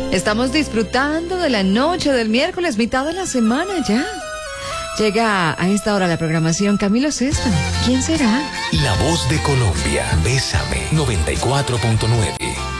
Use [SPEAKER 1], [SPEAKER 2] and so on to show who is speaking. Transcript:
[SPEAKER 1] Estamos disfrutando de la noche del miércoles, mitad de la semana ya. Llega a esta hora la programación Camilo Sesto. ¿Quién será?
[SPEAKER 2] La voz de Colombia. Bésame 94.9.